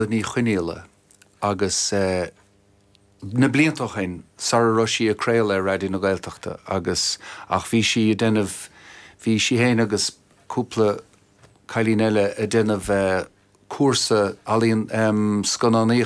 ní chuineala agus na bliantachchain sar roisi a créile radi na Gaeltachta agus ach bhí si denmh hí si héin agus cúpla cailín eile a denmh cuasa alíonn scannaíocht